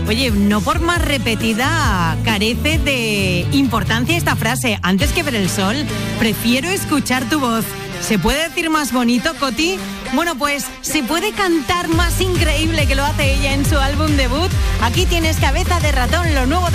Oye, no por más repetida carece de importancia esta frase. Antes que ver el sol, prefiero escuchar tu voz. ¿Se puede decir más bonito, Coti? Bueno, pues se puede cantar más increíble que lo hace ella en su álbum debut. Aquí tienes Cabeza de Ratón, lo nuevo de